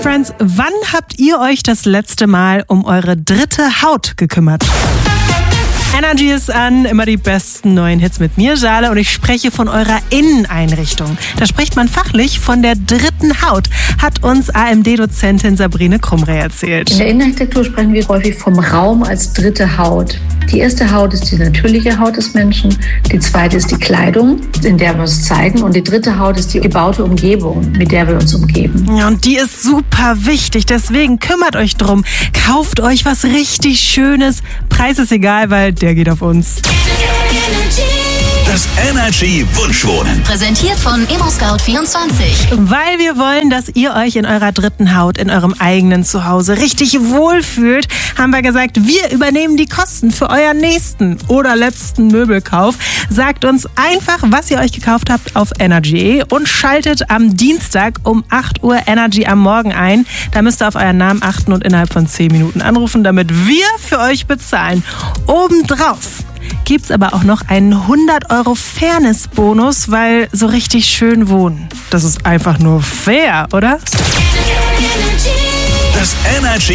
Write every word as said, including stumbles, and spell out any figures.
Friends, wann habt ihr euch das letzte Mal um eure dritte Haut gekümmert? Energy ist an, immer die besten neuen Hits mit mir, Jale, und ich spreche von eurer Inneneinrichtung. Da spricht man fachlich von der dritten Haut, hat uns A M D-Dozentin Sabrine Krumreh erzählt. In der Innenarchitektur sprechen wir häufig vom Raum als dritte Haut. Die erste Haut ist die natürliche Haut des Menschen, die zweite ist die Kleidung, in der wir uns zeigen, und die dritte Haut ist die gebaute Umgebung, mit der wir uns umgeben. Ja, und die ist super wichtig, deswegen kümmert euch drum. Kauft euch was richtig Schönes. Preis ist egal, weil der geht auf uns. Das Energy Wunschwohnen. Präsentiert von ImmoScout vierundzwanzig. Weil wir wollen, dass ihr euch in eurer dritten Haut, in eurem eigenen Zuhause richtig wohlfühlt, haben wir gesagt, wir übernehmen die Kosten für euren nächsten oder letzten Möbelkauf. Sagt uns einfach, was ihr euch gekauft habt auf Energy und schaltet am Dienstag um acht Uhr Energy am Morgen ein. Da müsst ihr auf euren Namen achten und innerhalb von zehn Minuten anrufen, damit wir für euch bezahlen. Obendrauf gibt's aber auch noch einen hundert Euro Fairness-Bonus, weil so richtig schön wohnen, das ist einfach nur fair, oder? Das Energy